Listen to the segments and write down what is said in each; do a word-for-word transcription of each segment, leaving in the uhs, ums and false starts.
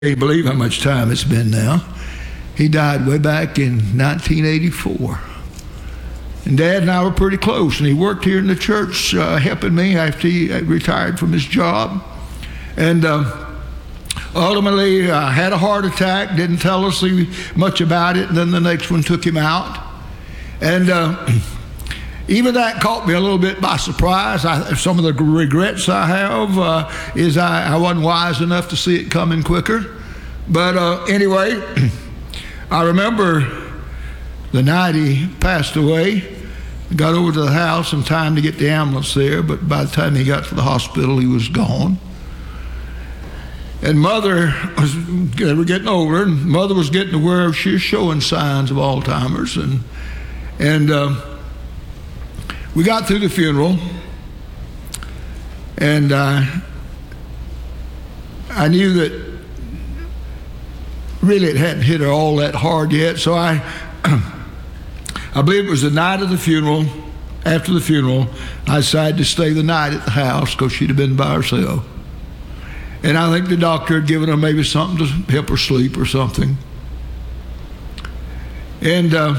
Can't believe how much time it's been now. He died way back in nineteen eighty-four. And Dad and I were pretty close, and he worked here in the church uh, helping me after he retired from his job. And uh, ultimately uh, had a heart attack, didn't tell us much about it, and then the next one took him out. And uh, even that caught me a little bit by surprise. I, some of the regrets I have uh, is I, I wasn't wise enough to see it coming quicker. But uh, anyway, I remember the night he passed away. Got over to the house in time to get the ambulance there, but by the time he got to the hospital, he was gone. And Mother was, they were getting older, and Mother was getting to where she was showing signs of Alzheimer's. And, and uh, we got through the funeral, and uh, I knew that really it hadn't hit her all that hard yet, so I I believe it was the night of the funeral. After the funeral, I decided to stay the night at the house because she'd have been by herself. And I think the doctor had given her maybe something to help her sleep or something. And uh,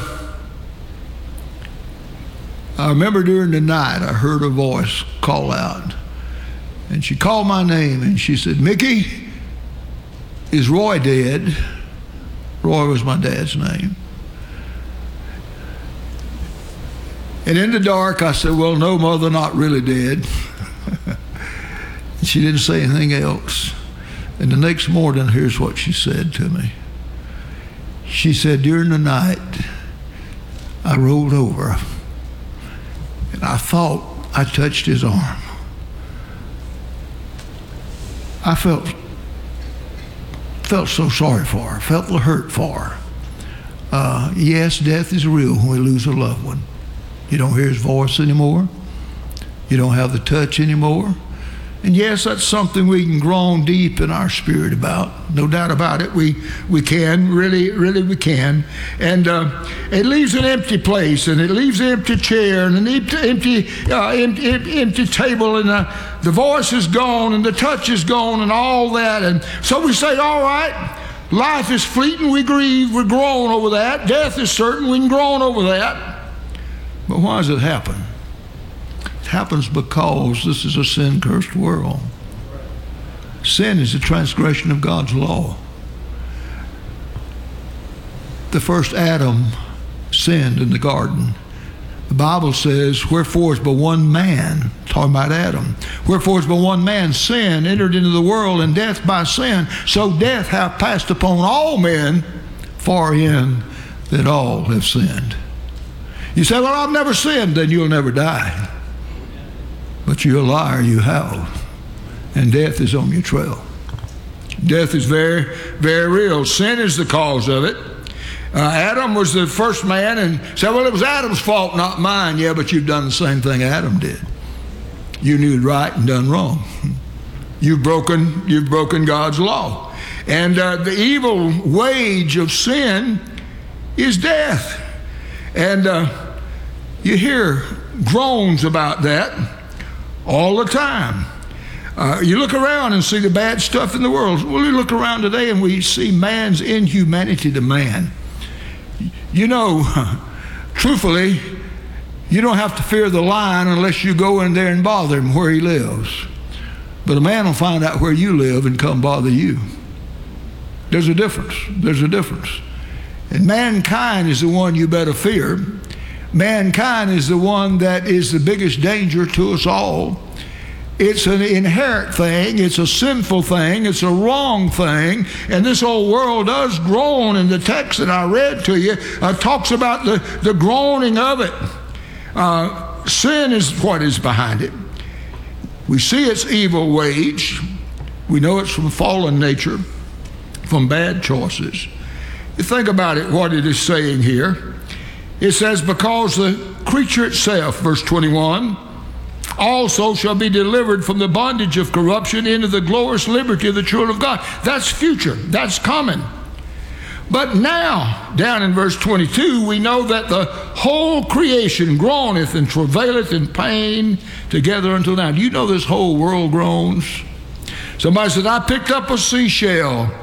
I remember during the night, I heard her voice call out. And she called my name, and she said, "Mickey, is Roy dead?" Roy was my dad's name. And in the dark, I said, "Well, no, Mother, not really dead." She didn't say anything else. And the next morning, here's what she said to me. She said, "During the night, I rolled over, and I thought I touched his arm. I felt felt so sorry for her, felt the hurt for her. Uh, yes, death is real when we lose a loved one. You don't hear his voice anymore. You don't have the touch anymore. And yes, that's something we can groan deep in our spirit about. No doubt about it. We we can, really, really we can. And uh, it leaves an empty place, and it leaves an empty chair, and an empty, empty, uh, empty, empty table, and uh, the voice is gone, and the touch is gone, and all that. And so we say, all right, life is fleeting, we grieve, we groan over that. Death is certain, we can groan over that. But why does it happen? It happens because this is a sin-cursed world. Sin is a transgression of God's law. The first Adam sinned in the garden. The Bible says, wherefore is but one man, talking about Adam, wherefore is but one man sin entered into the world, and death by sin, so death hath passed upon all men, for in that all have sinned. You say, well, I've never sinned, then you'll never die. But you're a liar, you have. And death is on your trail. Death is very, very real. Sin is the cause of it. Uh, Adam was the first man, and said, well, it was Adam's fault, not mine. Yeah, but you've done the same thing Adam did. You knew right and done wrong. You've broken, you've broken God's law. And uh, the evil wage of sin is death. And uh, you hear groans about that all the time. Uh, you look around and see the bad stuff in the world. Well, you look around today and we see man's inhumanity to man. You know, truthfully, you don't have to fear the lion unless you go in there and bother him where he lives. But a man will find out where you live and come bother you. There's a difference. There's a difference. And mankind is the one you better fear. Mankind is the one that is the biggest danger to us all. It's an inherent thing. It's a sinful thing. It's a wrong thing. And this whole world does groan. In the text that I read to you uh, talks about the, the groaning of it. Uh, sin is what is behind it. We see its evil wage. We know it's from fallen nature, from bad choices. You think about it, what it is saying here. It says, because the creature itself, verse twenty-one, also shall be delivered from the bondage of corruption into the glorious liberty of the children of God. That's future. That's coming. But now, down in verse twenty-two, we know that the whole creation groaneth and travaileth in pain together until now. Do you know this whole world groans? Somebody said, I picked up a seashell